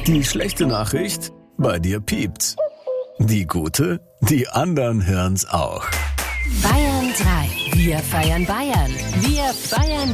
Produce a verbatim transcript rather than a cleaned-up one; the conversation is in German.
Die schlechte Nachricht? Bei dir piept's. Die gute? Die anderen hören's auch. Bayern drei. Wir feiern Bayern. Wir feiern